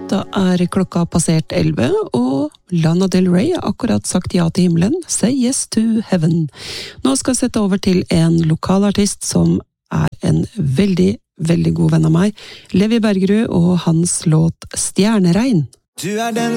Da klokka passert 11, og Lana Del Rey har akkurat sagt ja til himmelen, say yes to heaven. Nå skal jeg sette over til en lokalartist som en veldig, veldig god venn av meg, Levi Bergerud og hans låt Stjerneregn. Du den